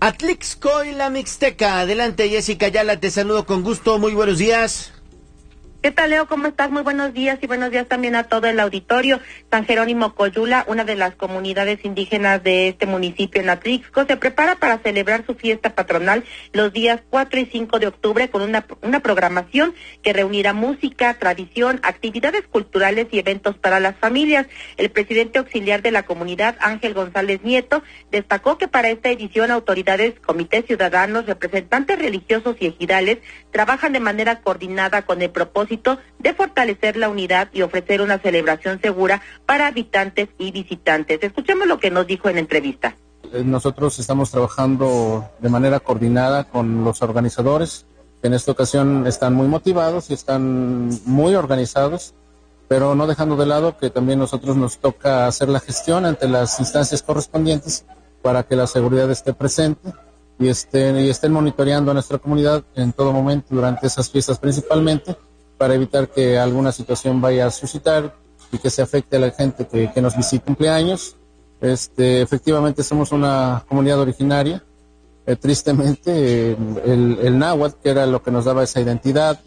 Atlixco y la Mixteca. Adelante, Jessica Ayala, te saludo con gusto, muy buenos días. ¿Qué tal, Leo? ¿Cómo estás? Muy buenos días y buenos días también a todo el auditorio. San Jerónimo Coyula, una de las comunidades indígenas de este municipio en Atlixco, se prepara para celebrar su fiesta patronal los días 4 y 5 de octubre con una programación que reunirá música, tradición, actividades culturales y eventos para las familias. El presidente auxiliar de la comunidad, Ángel González Nieto, destacó que para esta edición autoridades, comités ciudadanos, representantes religiosos y ejidales trabajan de manera coordinada con el propósito de fortalecer la unidad y ofrecer una celebración segura para habitantes y visitantes. Escuchemos lo que nos dijo en entrevista. Nosotros estamos trabajando de manera coordinada con los organizadores, que en esta ocasión están muy motivados y están muy organizados, pero no dejando de lado que también nosotros nos toca hacer la gestión ante las instancias correspondientes para que la seguridad esté presente y estén monitoreando a nuestra comunidad en todo momento durante esas fiestas principalmente, para evitar que alguna situación vaya a suscitar y que se afecte a la gente que nos visita. Cumpleaños, efectivamente somos una comunidad originaria, tristemente el náhuatl, que era lo que nos daba esa identidad,